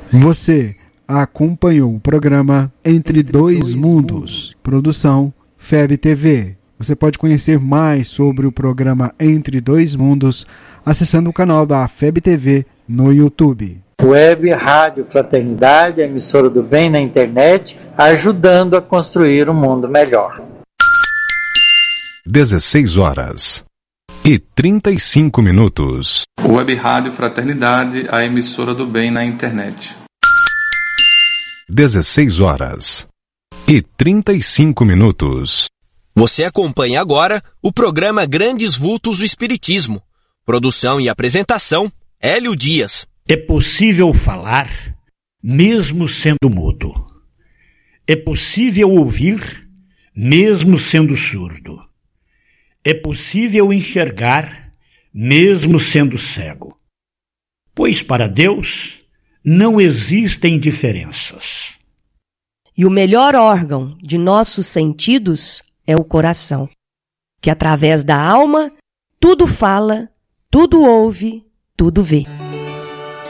Você acompanhou o programa Entre Dois Mundos, produção FEB TV. Você pode conhecer mais sobre o programa Entre Dois Mundos acessando o canal da FEB TV no YouTube. Web Rádio Fraternidade, emissora do bem na internet, ajudando a construir um mundo melhor. 16h35. Web Rádio Fraternidade, a emissora do bem na internet. 16h35. Você acompanha agora o programa Grandes Vultos do Espiritismo. Produção e apresentação, Hélio Dias. É possível falar, mesmo sendo mudo. É possível ouvir, mesmo sendo surdo. É possível enxergar, mesmo sendo cego. Pois para Deus não existem diferenças. E o melhor órgão de nossos sentidos é o coração, que através da alma tudo fala, tudo ouve, tudo vê.